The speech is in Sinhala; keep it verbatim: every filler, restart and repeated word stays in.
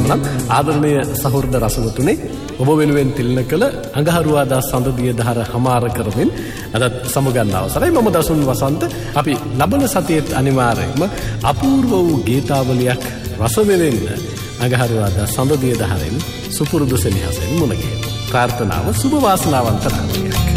එහෙමනම් ආදරණීය සහෘද රසවතුනි ඔබ වෙනුවෙන් තිලන කළ අඟහරුවාදා සඳදිය දහර හමාර කරමින් අදත් සමුගන්න අවසරයි. මම දසුන් වසන්ත. අපි ලබන සතියේත් අනිවාර්යයෙන්ම අපූර්ව වූ ගීතාවලියක් රස විඳින්න අඟහරුවාදා සඳදිය දහරෙන් සුපුරුදු සෙනෙහසෙන් මුණ ගැහෙමු. ප්‍රාර්ථනාව සුබ වාසනාවන්ත වේවා.